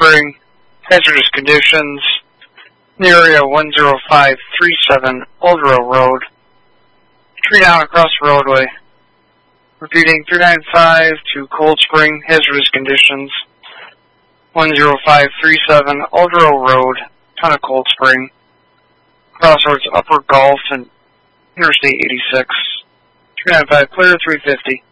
Spring, hazardous conditions, area 10537 Old Row Road, tree down across the roadway. Repeating, 395 to Cold Spring, hazardous conditions, 10537 Old Row Road, town of Cold Spring, crossroads Upper Gulf and Interstate 86, 395 clear 350.